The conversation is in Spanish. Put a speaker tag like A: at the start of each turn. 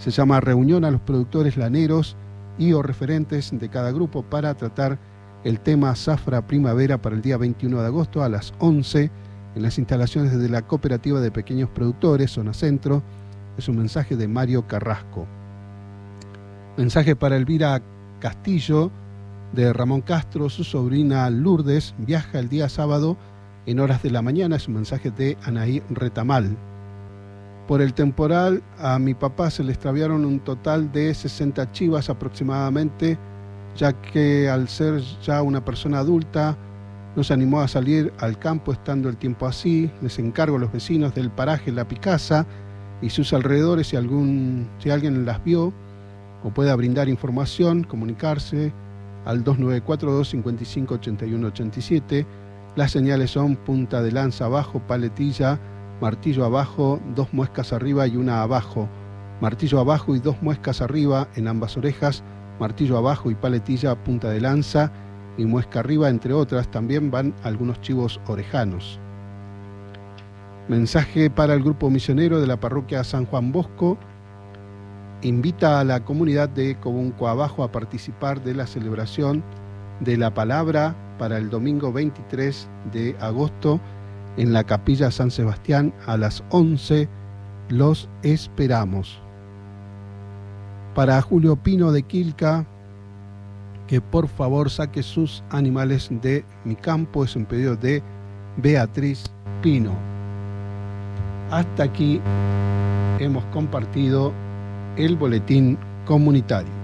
A: Se llama reunión a los productores laneros y o referentes de cada grupo para tratar el tema Zafra Primavera para el día 21 de agosto a las 11 en las instalaciones de la Cooperativa de Pequeños Productores, Zona Centro. Es un mensaje de Mario Carrasco. Mensaje para Elvira Castillo, de Ramón Castro. Su sobrina Lourdes viaja el día sábado en horas de la mañana. Es un mensaje de Anaí Retamal. Por el temporal, a mi papá se le extraviaron un total de 60 chivas aproximadamente, ya que al ser ya una persona adulta no se animó a salir al campo estando el tiempo así. Les encargo a los vecinos del paraje La Picasa y sus alrededores, si alguien las vio o pueda brindar información, comunicarse al 2942-558187. Las señales son punta de lanza abajo, paletilla, martillo abajo, 2 muescas arriba y una abajo, martillo abajo y 2 muescas arriba en ambas orejas, martillo abajo y paletilla, punta de lanza y muesca arriba, entre otras. También van algunos chivos orejanos. Mensaje para el grupo misionero de la parroquia San Juan Bosco. Invita a la comunidad de Cobunco Abajo a participar de la celebración de la palabra para el domingo 23 de agosto en la Capilla San Sebastián a las 11. Los esperamos. Para Julio Pino de Quilca, que por favor saque sus animales de mi campo. Es un pedido de Beatriz Pino. Hasta aquí hemos compartido el boletín comunitario.